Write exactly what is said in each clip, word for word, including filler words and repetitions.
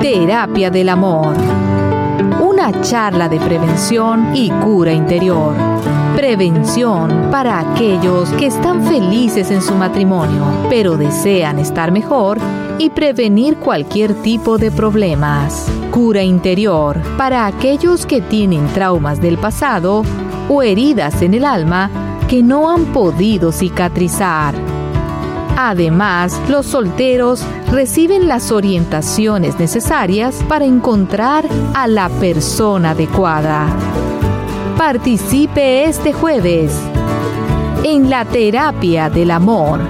Terapia del Amor. Una charla de prevención y cura interior. Prevención para aquellos que están felices en su matrimonio, pero desean estar mejor y prevenir cualquier tipo de problemas. Cura interior para aquellos que tienen traumas del pasado o heridas en el alma que no han podido cicatrizar. Además, los solteros reciben las orientaciones necesarias para encontrar a la persona adecuada. Participe este jueves en la Terapia del Amor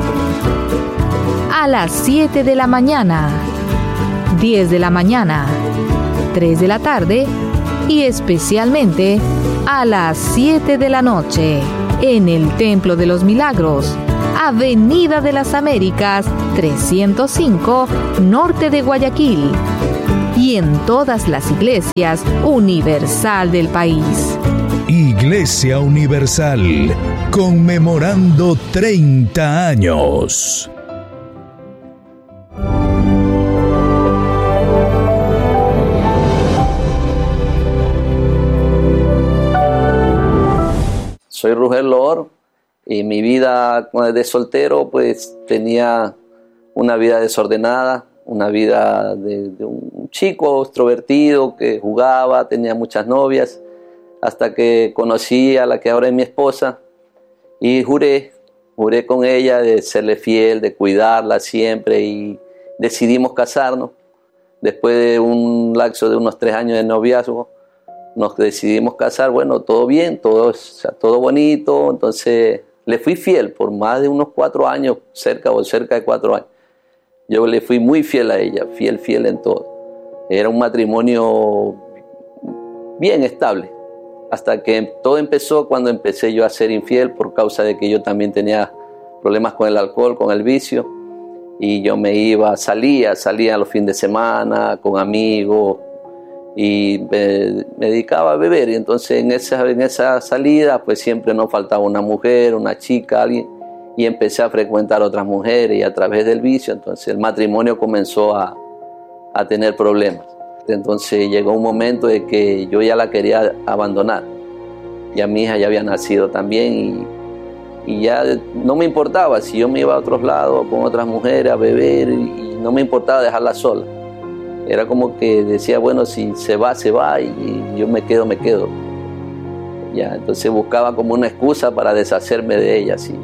a las siete de la mañana, diez de la mañana, tres de la tarde y especialmente a las siete de la noche en el Templo de los Milagros, Avenida de las Américas, trescientos cinco, norte de Guayaquil, y en todas las iglesias universal del país. Iglesia Universal, conmemorando treinta años. Soy Rugel Loor y mi vida de soltero pues tenía una vida desordenada, una vida de, de un chico extrovertido que jugaba, tenía muchas novias, hasta que conocí a la que ahora es mi esposa y juré, juré con ella de serle fiel, de cuidarla siempre y decidimos casarnos. Después de un lapso de unos tres años de noviazgo, nos decidimos casar, bueno, todo bien, todo, o sea, todo bonito, entonces le fui fiel por más de unos cuatro años, cerca o cerca de cuatro años. Yo le fui muy fiel a ella, fiel, fiel en todo. Era un matrimonio bien estable, hasta que todo empezó cuando empecé yo a ser infiel por causa de que yo también tenía problemas con el alcohol, con el vicio, y yo me iba, salía, salía los fines de semana con amigos, y me, me dedicaba a beber, y entonces en esa, en esa salida pues siempre nos faltaba una mujer, una chica, alguien, y empecé a frecuentar otras mujeres y a través del vicio, entonces el matrimonio comenzó a, a tener problemas. Entonces llegó un momento de que yo ya la quería abandonar, ya mi hija ya había nacido también y, y ya no me importaba si yo me iba a otros lados con otras mujeres a beber y no me importaba dejarla sola. Era como que decía, bueno, si se va, se va, y yo me quedo, me quedo. Ya, entonces buscaba como una excusa para deshacerme de ella, sí.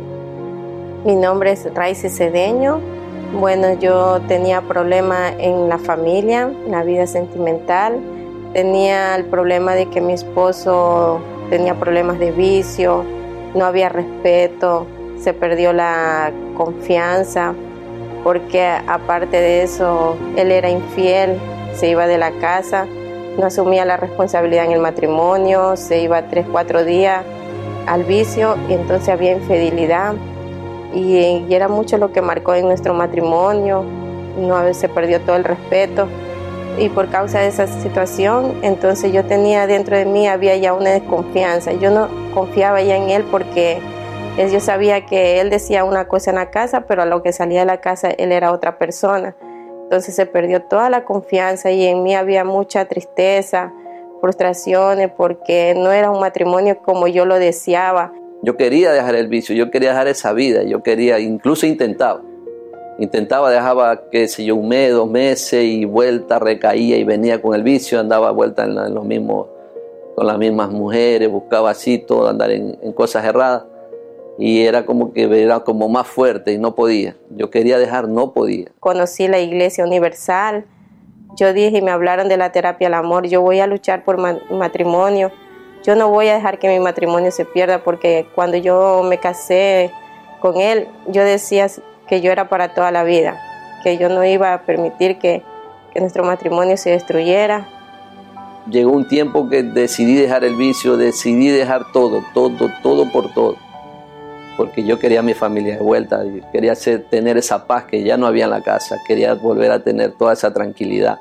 Mi nombre es Raice Cedeño. Bueno, yo tenía problemas en la familia, en la vida sentimental. Tenía el problema de que mi esposo tenía problemas de vicio, no había respeto, se perdió la confianza, porque aparte de eso, él era infiel, se iba de la casa, no asumía la responsabilidad en el matrimonio, se iba tres, cuatro días al vicio, y entonces había infidelidad, y, y era mucho lo que marcó en nuestro matrimonio, no, se perdió todo el respeto, y por causa de esa situación, entonces yo tenía dentro de mí, había ya una desconfianza, yo no confiaba ya en él porque yo sabía que él decía una cosa en la casa, pero a lo que salía de la casa él era otra persona. Entonces se perdió toda la confianza y en mí había mucha tristeza, frustraciones, porque no era un matrimonio como yo lo deseaba. Yo quería dejar el vicio, yo quería dejar esa vida, yo quería, incluso intentaba. Intentaba, dejaba, qué sé yo, un mes, dos meses y vuelta, recaía y venía con el vicio, andaba vuelta en, la, en los mismos, con las mismas mujeres, buscaba así todo, andar en, en cosas erradas. Y era como que era como más fuerte y no podía. Yo quería dejar, no podía. Conocí la Iglesia Universal. Yo dije, y me hablaron de la terapia al amor. Yo voy a luchar por mi matrimonio. Yo no voy a dejar que mi matrimonio se pierda, porque cuando yo me casé con él, yo decía que yo era para toda la vida, que yo no iba a permitir que, que nuestro matrimonio se destruyera. Llegó un tiempo que decidí dejar el vicio, decidí dejar todo, todo, todo por todo. Porque yo quería a mi familia de vuelta, quería hacer, tener esa paz que ya no había en la casa, quería volver a tener toda esa tranquilidad.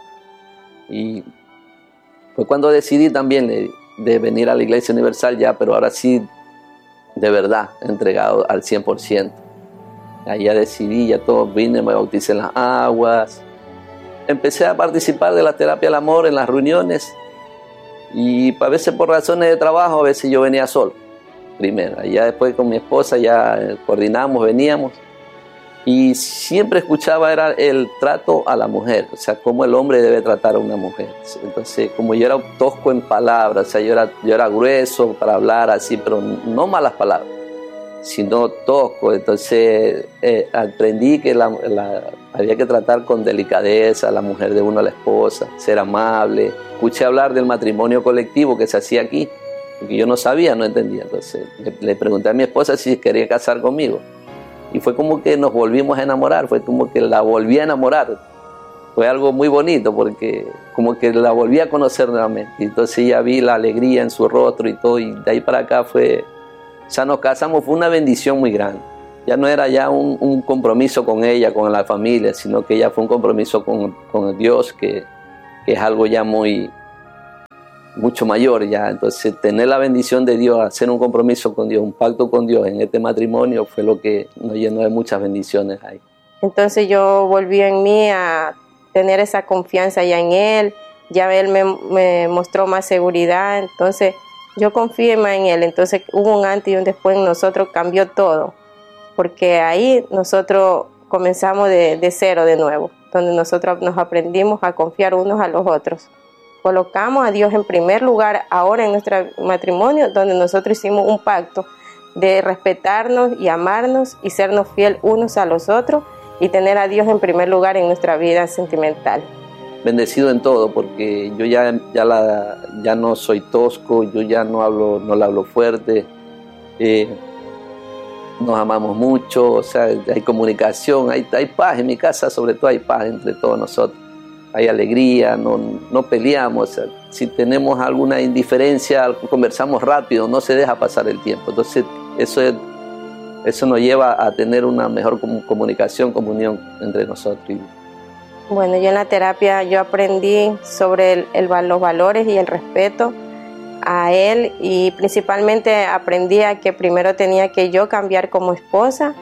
Y fue cuando decidí también de, de venir a la Iglesia Universal ya, pero ahora sí, de verdad, entregado al cien por ciento. Ahí ya decidí, ya todo, vine, me bauticé en las aguas, empecé a participar de la terapia del amor en las reuniones y a veces por razones de trabajo, a veces yo venía solo, primero. Ya después con mi esposa ya coordinamos, veníamos y siempre escuchaba era el trato a la mujer, o sea, cómo el hombre debe tratar a una mujer. Entonces, como yo era tosco en palabras, o sea, yo era, yo era grueso para hablar así, pero no malas palabras, sino tosco. Entonces eh, aprendí que la, la, había que tratar con delicadeza a la mujer de uno, a la esposa, ser amable. Escuché hablar del matrimonio colectivo que se hacía aquí, porque yo no sabía, no entendía. Entonces le, le pregunté a mi esposa si quería casar conmigo. Y fue como que nos volvimos a enamorar, fue como que la volví a enamorar. Fue algo muy bonito porque como que la volví a conocer nuevamente. Entonces ya vi la alegría en su rostro y todo, y de ahí para acá fue... O sea, nos casamos, fue una bendición muy grande. Ya no era ya un, un compromiso con ella, con la familia, sino que ya fue un compromiso con, con Dios, que, que es algo ya muy, mucho mayor ya. Entonces, tener la bendición de Dios, hacer un compromiso con Dios, un pacto con Dios en este matrimonio fue lo que nos llenó de muchas bendiciones ahí. Entonces yo volví en mí a tener esa confianza ya en Él, ya Él me, me mostró más seguridad, entonces yo confié más en Él. Entonces hubo un antes y un después en nosotros, cambió todo, porque ahí nosotros comenzamos de, de cero de nuevo, donde nosotros nos aprendimos a confiar unos a los otros. Colocamos a Dios en primer lugar ahora en nuestro matrimonio, donde nosotros hicimos un pacto de respetarnos y amarnos y sernos fiel unos a los otros y tener a Dios en primer lugar en nuestra vida sentimental. Bendecido en todo, porque yo ya, ya, la, ya no soy tosco, yo ya no hablo, no le hablo fuerte, eh, nos amamos mucho, o sea, hay comunicación, hay, hay paz en mi casa, sobre todo hay paz entre todos nosotros, hay alegría, no, no peleamos, o sea, si tenemos alguna indiferencia, conversamos rápido, no se deja pasar el tiempo. Entonces eso, es, eso nos lleva a tener una mejor comunicación, comunión entre nosotros. Bueno, yo en la terapia yo aprendí sobre el, el, los valores y el respeto a Él, y principalmente aprendí a que primero tenía que yo cambiar como esposa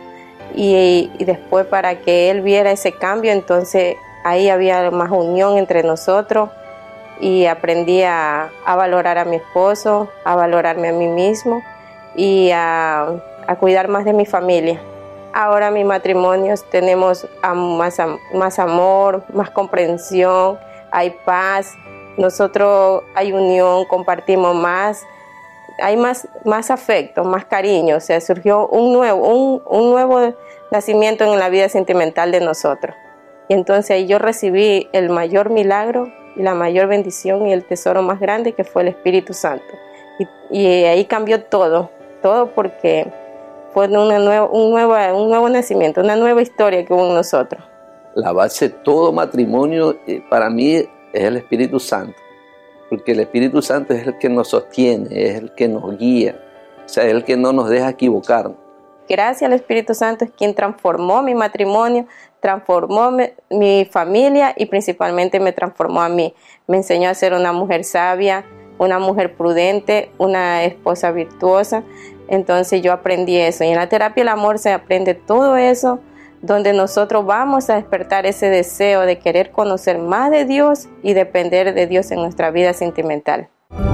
y, y después para que Él viera ese cambio, entonces ahí había más unión entre nosotros, y aprendí a, a valorar a mi esposo, a valorarme a mí mismo y a, a cuidar más de mi familia. Ahora mis matrimonios tenemos más, más amor, más comprensión, hay paz, nosotros hay unión, compartimos más, hay más, más afecto, más cariño, o sea, surgió un nuevo, un, un nuevo nacimiento en la vida sentimental de nosotros. Y entonces ahí yo recibí el mayor milagro y la mayor bendición y el tesoro más grande, que fue el Espíritu Santo. Y, y ahí cambió todo, todo porque fue una nueva, un, nuevo, un nuevo nacimiento, una nueva historia que hubo en nosotros. La base de todo matrimonio eh, para mí es el Espíritu Santo, porque el Espíritu Santo es el que nos sostiene, es el que nos guía, o sea, es el que no nos deja equivocarnos. Gracias al Espíritu Santo es quien transformó mi matrimonio, transformó mi, mi familia y principalmente me transformó a mí. Me enseñó a ser una mujer sabia, una mujer prudente, una esposa virtuosa. Entonces yo aprendí eso, y en la terapia del amor se aprende todo eso, donde nosotros vamos a despertar ese deseo de querer conocer más de Dios y depender de Dios en nuestra vida sentimental.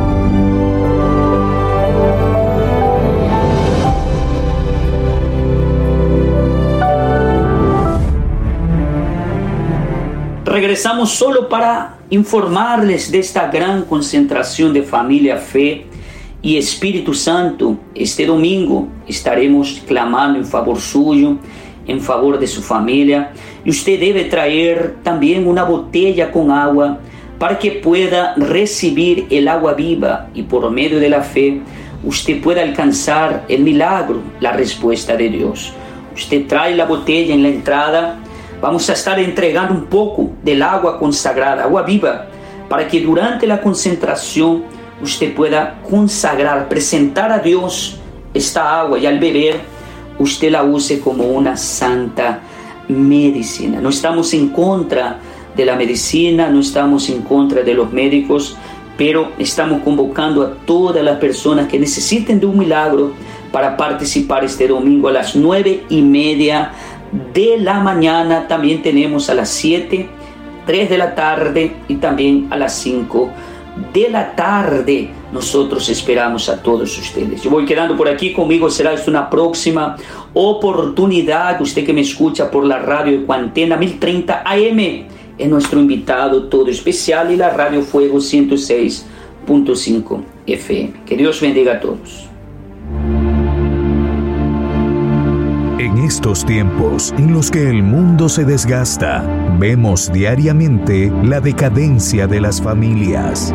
Regresamos solo para informarles de esta gran concentración de Familia, Fe y Espíritu Santo. Este domingo estaremos clamando en favor suyo, en favor de su familia, y usted debe traer también una botella con agua para que pueda recibir el agua viva, y por medio de la fe usted pueda alcanzar el milagro, la respuesta de Dios. Usted trae la botella en la entrada. Vamos a estar entregando un poco del agua consagrada, agua viva, para que durante la concentración usted pueda consagrar, presentar a Dios esta agua, y al beber usted la use como una santa medicina. No estamos en contra de la medicina, no estamos en contra de los médicos, pero estamos convocando a todas las personas que necesiten de un milagro para participar este domingo a las nueve y media de la mañana. También tenemos a las siete tres de la tarde y también a las cinco de la tarde. Nosotros esperamos a todos ustedes. Yo voy quedando por aquí, conmigo será esta una próxima oportunidad. Usted que me escucha por la radio de Cuantena mil treinta A M es nuestro invitado todo especial, y la Radio Fuego ciento seis punto cinco F M. Que Dios bendiga a todos. En estos tiempos en los que el mundo se desgasta, vemos diariamente la decadencia de las familias,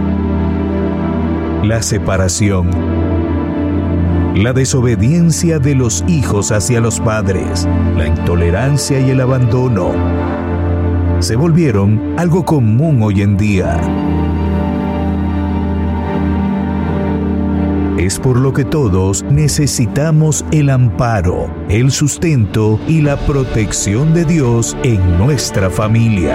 la separación, la desobediencia de los hijos hacia los padres, la intolerancia y el abandono se volvieron algo común hoy en día. Es por lo que todos necesitamos el amparo, el sustento y la protección de Dios en nuestra familia.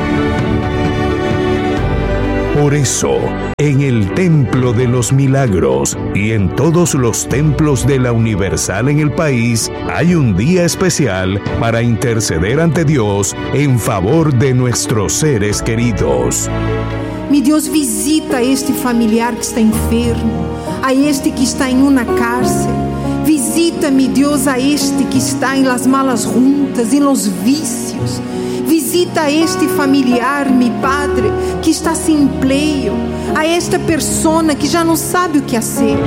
Por eso, en el Templo de los Milagros y en todos los templos de la Universal en el país, hay un día especial para interceder ante Dios en favor de nuestros seres queridos. Mi Deus, visita a este familiar que está enfermo, a este que está em uma cárcel. Visita, mi Deus, a este que está em las malas juntas, em los vícios. Visita a este familiar, mi Padre, que está sem emprego, a esta persona que já não sabe o que hacer.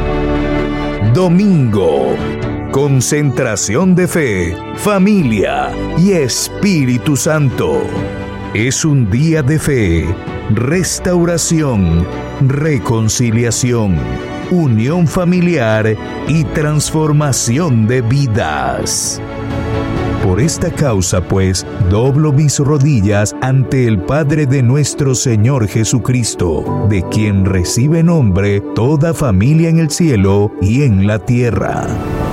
Domingo, concentración de fe, familia y Espíritu Santo. Es un día de fe, restauración, reconciliación, unión familiar y transformación de vidas. Por esta causa, pues, doblo mis rodillas ante el Padre de nuestro Señor Jesucristo, de quien recibe nombre toda familia en el cielo y en la tierra.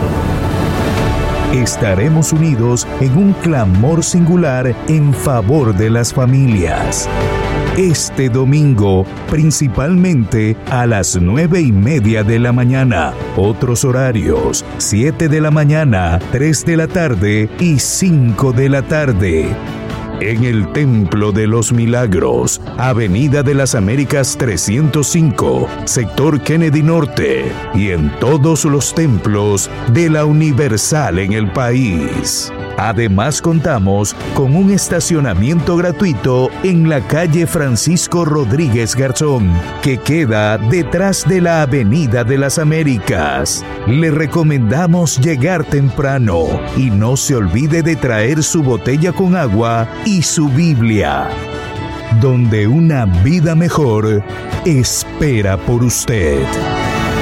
Estaremos unidos en un clamor singular en favor de las familias. Este domingo, principalmente a las nueve y media de la mañana. Otros horarios: siete de la mañana, tres de la tarde y cinco de la tarde. En el Templo de los Milagros, Avenida de las Américas trescientos cinco, sector Kennedy Norte, y en todos los templos de la Universal en el país. Además, contamos con un estacionamiento gratuito en la calle Francisco Rodríguez Garzón, que queda detrás de la Avenida de las Américas. Le recomendamos llegar temprano y no se olvide de traer su botella con agua y su Biblia, donde una vida mejor espera por usted.